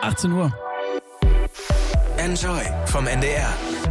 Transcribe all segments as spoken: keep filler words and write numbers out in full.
achtzehn Uhr. Enjoy vom N D R.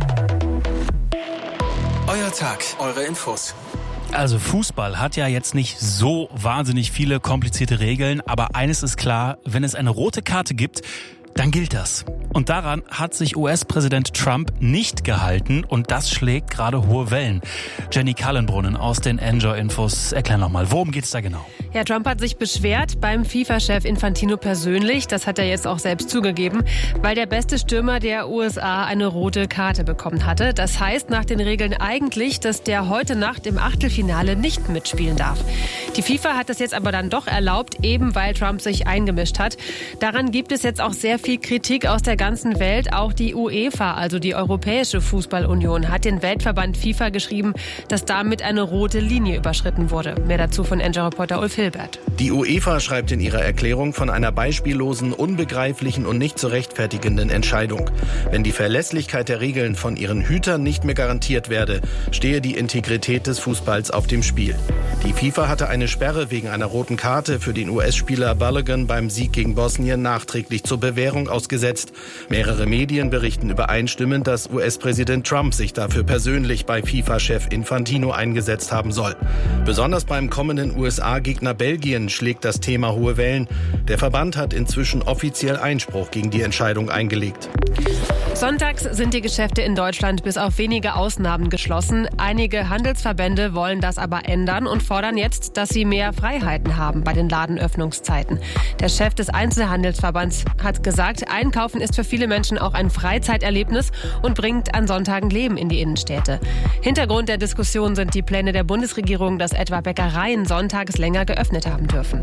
Euer Tag, eure Infos. Also Fußball hat ja jetzt nicht so wahnsinnig viele komplizierte Regeln, aber eines ist klar, wenn es eine rote Karte gibt, dann gilt das. Und daran hat sich U S-Präsident Trump nicht gehalten und das schlägt gerade hohe Wellen. Jenny Kallenbrunnen aus den Enjoy-Infos. Erklär nochmal, worum geht's da genau? Ja, Trump hat sich beschwert beim FIFA-Chef Infantino persönlich, das hat er jetzt auch selbst zugegeben, weil der beste Stürmer der U S A eine rote Karte bekommen hatte. Das heißt nach den Regeln eigentlich, dass der heute Nacht im Achtelfinale nicht mitspielen darf. Die FIFA hat das jetzt aber dann doch erlaubt, eben weil Trump sich eingemischt hat. Daran gibt es jetzt auch sehr viel Kritik aus der ganzen Welt. Auch die UEFA, also die Europäische Fußballunion, hat den Weltverband FIFA geschrieben, dass damit eine rote Linie überschritten wurde. Mehr dazu von Enjoy-Reporter Ulf Hilbert. Die UEFA schreibt in ihrer Erklärung von einer beispiellosen, unbegreiflichen und nicht zu rechtfertigenden Entscheidung. Wenn die Verlässlichkeit der Regeln von ihren Hütern nicht mehr garantiert werde, stehe die Integrität des Fußballs auf dem Spiel. Die FIFA hatte eine Sperre wegen einer roten Karte für den U S-Spieler Balogun beim Sieg gegen Bosnien nachträglich zur Bewährung ausgesetzt. Mehrere Medien berichten übereinstimmend, dass U S-Präsident Trump sich dafür persönlich bei FIFA-Chef Infantino eingesetzt haben soll. Besonders beim kommenden U S A-Gegner Belgien schlägt das Thema hohe Wellen. Der Verband hat inzwischen offiziell Einspruch gegen die Entscheidung eingelegt. Sonntags sind die Geschäfte in Deutschland bis auf wenige Ausnahmen geschlossen. Einige Handelsverbände wollen das aber ändern und fordern jetzt, dass sie mehr Freiheiten haben bei den Ladenöffnungszeiten. Der Chef des Einzelhandelsverbands hat gesagt, Einkaufen ist für viele Menschen auch ein Freizeiterlebnis und bringt an Sonntagen Leben in die Innenstädte. Hintergrund der Diskussion sind die Pläne der Bundesregierung, dass etwa Bäckereien sonntags länger geöffnet haben dürfen.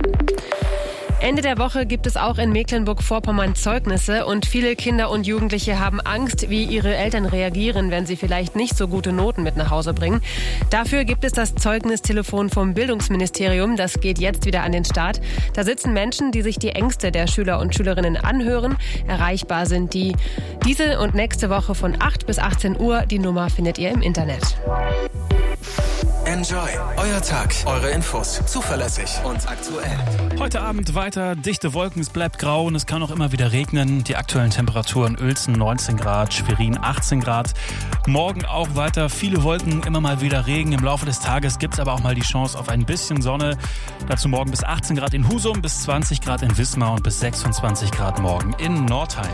Ende der Woche gibt es auch in Mecklenburg-Vorpommern Zeugnisse und viele Kinder und Jugendliche haben Angst, wie ihre Eltern reagieren, wenn sie vielleicht nicht so gute Noten mit nach Hause bringen. Dafür gibt es das Zeugnistelefon vom Bildungsministerium. Das geht jetzt wieder an den Start. Da sitzen Menschen, die sich die Ängste der Schüler und Schülerinnen anhören. Erreichbar sind die diese und nächste Woche von acht bis achtzehn Uhr. Die Nummer findet ihr im Internet. Enjoy, euer Tag, eure Infos, zuverlässig und aktuell. Heute Abend weiter dichte Wolken, es bleibt grau und es kann auch immer wieder regnen. Die aktuellen Temperaturen: Uelzen neunzehn Grad, Schwerin achtzehn Grad. Morgen auch weiter viele Wolken, immer mal wieder Regen. Im Laufe des Tages gibt es aber auch mal die Chance auf ein bisschen Sonne. Dazu morgen bis achtzehn Grad in Husum, bis zwanzig Grad in Wismar und bis sechsundzwanzig Grad morgen in Nordheim.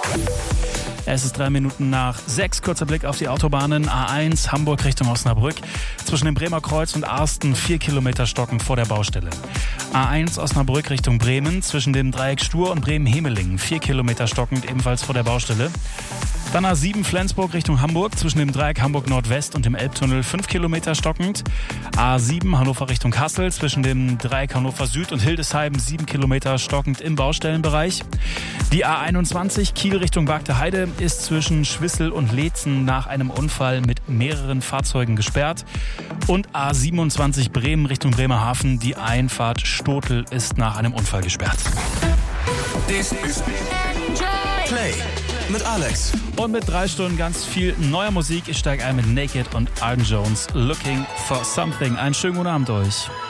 Es ist drei Minuten nach sechs. Kurzer Blick auf die Autobahnen. A eins Hamburg Richtung Osnabrück. Zwischen dem Bremer Kreuz und Arsten vier Kilometer stocken vor der Baustelle. A eins Osnabrück Richtung Bremen. Zwischen dem Dreieck Stur und Bremen-Hemelingen vier Kilometer stockend, ebenfalls vor der Baustelle. Dann A sieben Flensburg Richtung Hamburg. Zwischen dem Dreieck Hamburg Nordwest und dem Elbtunnel fünf Kilometer stockend. A sieben Hannover Richtung Kassel. Zwischen dem Dreieck Hannover Süd und Hildesheim sieben Kilometer stockend im Baustellenbereich. Die A einundzwanzig Kiel Richtung Bagdeheide ist zwischen Schwissel und Leetzen nach einem Unfall mit mehreren Fahrzeugen gesperrt. Und A siebenundzwanzig Bremen Richtung Bremerhaven, die Einfahrt Stotel ist nach einem Unfall gesperrt. This is Play mit Alex. Und mit drei Stunden ganz viel neuer Musik. Ich steige ein mit Naked und Arden Jones. Looking for Something. Einen schönen guten Abend euch.